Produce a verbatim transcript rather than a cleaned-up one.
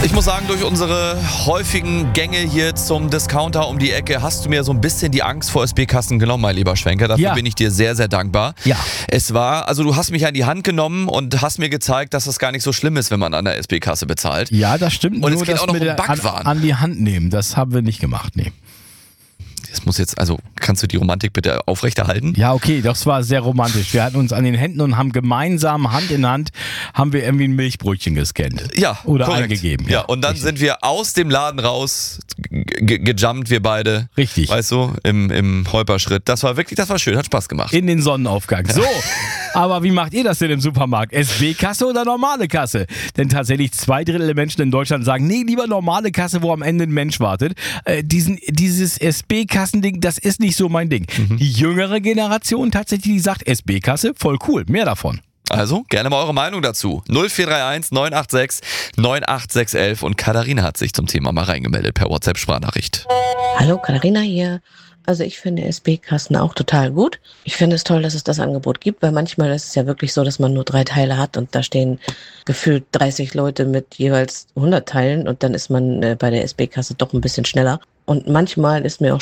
Ich muss sagen, durch unsere häufigen Gänge hier zum Discounter um die Ecke hast du mir so ein bisschen die Angst vor S B-Kassen genommen, mein lieber Schwenker. Dafür Ja. bin ich dir sehr, sehr dankbar. Ja. Es war, also du hast mich an die Hand genommen und hast mir gezeigt, dass das gar nicht so schlimm ist, wenn man an der S B-Kasse bezahlt. Ja, das stimmt. Und nur es geht das auch noch mit um der Backwaren. An, an die Hand nehmen, das haben wir nicht gemacht, nee. Das muss jetzt, also kannst du die Romantik bitte aufrechterhalten? Ja, okay, das war sehr romantisch. Wir hatten uns an den Händen und haben gemeinsam Hand in Hand, haben wir irgendwie ein Milchbrötchen gescannt. Ja, Oder korrekt. eingegeben. Ja, und dann richtig. sind wir aus dem Laden raus, ge- gejumpt, wir beide. Richtig. Weißt du, im, im Holperschritt. Das war wirklich, das war schön, hat Spaß gemacht. In den Sonnenaufgang. So, aber wie macht ihr das denn im Supermarkt? S B-Kasse oder normale Kasse? Denn tatsächlich zwei Drittel der Menschen in Deutschland sagen, nee, lieber normale Kasse, wo am Ende ein Mensch wartet. Äh, diesen, dieses S B-Kassending, das ist nicht so mein Ding. Mhm. Die jüngere Generation tatsächlich, die sagt S B-Kasse, voll cool, mehr davon. Also, gerne mal eure Meinung dazu. null vier drei eins neun acht sechs neun acht sechs eins eins und Katharina hat sich zum Thema mal reingemeldet per WhatsApp-Sprachnachricht. Hallo, Katharina hier. Also ich finde S B-Kassen auch total gut. Ich finde es toll, dass es das Angebot gibt, weil manchmal ist es ja wirklich so, dass man nur drei Teile hat und da stehen gefühlt dreißig Leute mit jeweils hundert Teilen und dann ist man äh, bei der S B-Kasse doch ein bisschen schneller. Und manchmal ist mir auch